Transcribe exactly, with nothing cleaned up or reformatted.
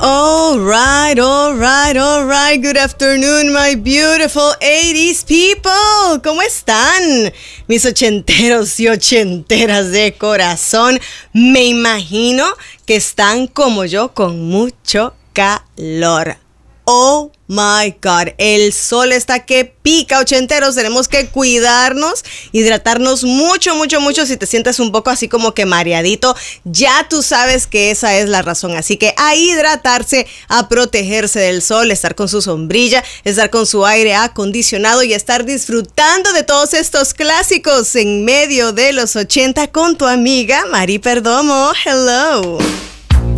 All right, all right, all right. Good afternoon, my beautiful eighties people. ¿Cómo están? Mis ochenteros y ochenteras de corazón. Me imagino que están como yo con mucho calor. Oh my God, el sol está que pica, ochenteros. Tenemos que cuidarnos, hidratarnos mucho, mucho, mucho. Si te sientes un poco así como que mareadito, ya tú sabes que esa es la razón. Así que a hidratarse, a protegerse del sol, estar con su sombrilla, estar con su aire acondicionado y estar disfrutando de todos estos clásicos en medio de los ochenta con tu amiga Mari Perdomo. Hello.